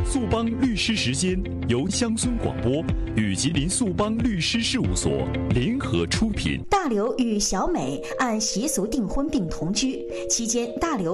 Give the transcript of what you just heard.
速邦律师时间由乡村广播与吉林速邦律师事务所联合出品。 大刘与小美按习俗订婚并同居期间，大刘